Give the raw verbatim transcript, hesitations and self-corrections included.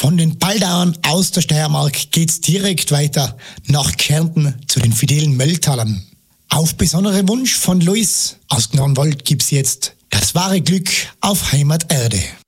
Von den Baldauern aus der Steiermark geht's direkt weiter nach Kärnten zu den fidelen Mölltalern. Auf besonderen Wunsch von Luis aus Gnarrenwald gibt's jetzt Das wahre Glück auf Heimaterde.